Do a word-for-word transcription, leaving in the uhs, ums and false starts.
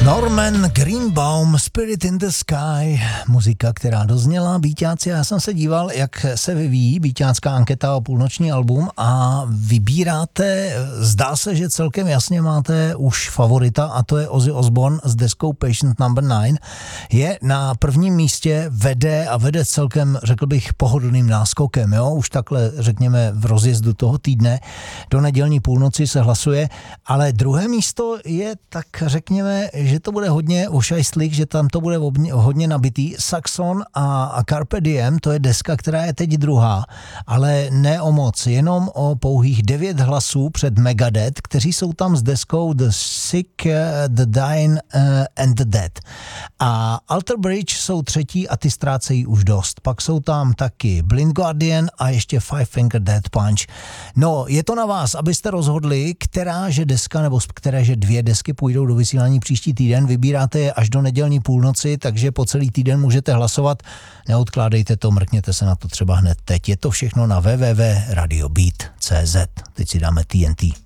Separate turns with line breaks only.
Norman Greenbaum, Spirit in the Sky, muzika, která dozněla. Bíťáci, já jsem se díval, jak se vyvíjí bíťácká anketa o půlnoční album a vybíráte, zdá se, že celkem jasně máte už favorita a to je Ozzy Osbourne s deskou Patient number nine. Je na prvním místě, vede a vede celkem, řekl bych, pohodlným náskokem, jo? Už takhle, řekněme, v rozjezdu toho týdne. Do nedělní půlnoci se hlasuje, ale druhé místo je tak, řekněme, že to bude hodně ošajstlých, že tam to bude hodně nabitý. Saxon a Carpe Diem, to je deska, která je teď druhá, ale ne o moc, jenom o pouhých devět hlasů před Megadeth, kteří jsou tam s deskou The Sick, The Dying and The Dead. A Alter Bridge jsou třetí a ty ztrácejí už dost. Pak jsou tam taky Blind Guardian a ještě Five Finger Death Punch. No, je to na vás, abyste rozhodli, která že deska nebo které že dvě desky půjdou do vysílání příští týden. Vybíráte je až do nedělní půlnoci, takže po celý týden můžete hlasovat. Neodkládejte to, mrkněte se na to třeba hned teď. Je to všechno na w w w tečka radio beat tečka c z. Teď si dáme T N T.